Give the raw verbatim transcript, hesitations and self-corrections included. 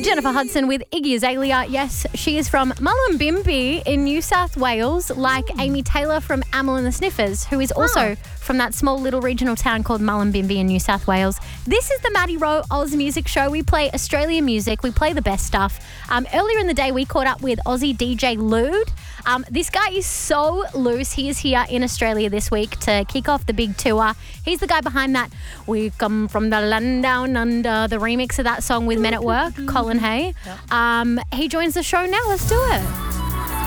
Jennifer Hudson with Iggy Azalea. Yes, she is from Mullumbimby in New South Wales, like Amy Taylor from Amyl and the Sniffers, who is also Oh. from that small little regional town called Mullumbimby in New South Wales. This is the Maddie Rowe Oz Music Show. We play Australian music. We play the best stuff. Um, earlier in the day, we caught up with Aussie D J Lude. Um, this guy is so loose. He is here in Australia this week to kick off the big tour. He's the guy behind that We Come From the Land Down Under, the remix of that song with Men at Work, Colin Hay. Um, he joins the show now. Let's do it.